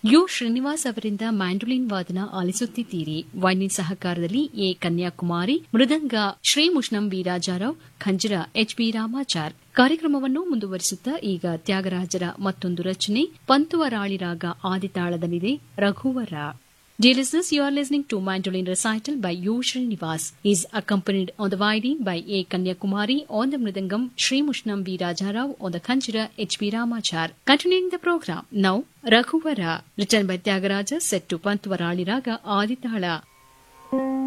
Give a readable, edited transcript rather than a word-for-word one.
You Srinivas ಅವರಿಂದ mandolin ವಾದನ ಆಲಿಸುತ್ತಿದ್ದೀರಿ. Violin ಸಹಕಾರದಲ್ಲಿ A Kanyakumari, ಮೃದಂಗ ಶ್ರೀ ಮುಷ್ಣಂ ವೀರಾಜಾರಾವ್, ಖಂಜರ ಎಚ್.ಬಿ. ರಾಮಾಚಾರ್. ಕಾರ್ಯಕ್ರಮವನ್ನು ಮುಂದುವರಿಸುತ್ತಾ ಈಗ ತ್ಯಾಗರಾಜರ ಮತ್ತೊಂದು ರಚನೆ ಪಂತುವರಾಳಿ ರಾಗ ಆದಿತಾಳದಲ್ಲಿದೆ, ರಘುವರ. Dear listeners, you are listening to Mandolin Recital by U. Srinivas. He is accompanied on the violin by A. Kanyakumari, on the mridangam Sri Mushnam V. Rajarao, on the khanjira H.B. Ramachar. Continuing the program, now Raghuvara, written by Tyagaraja, set to Pantvarali Raga Aditala.